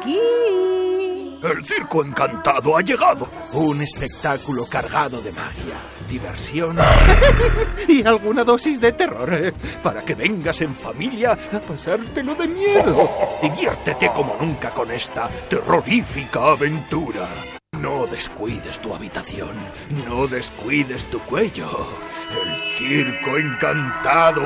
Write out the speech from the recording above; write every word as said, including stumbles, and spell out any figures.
aquí. El Circo Encantado ha llegado. Un espectáculo cargado de magia, diversión y alguna dosis de terror, ¿eh? Para que vengas en familia a pasártelo de miedo. Diviértete como nunca con esta terrorífica aventura. No descuides tu habitación, no descuides tu cuello. El Circo Encantado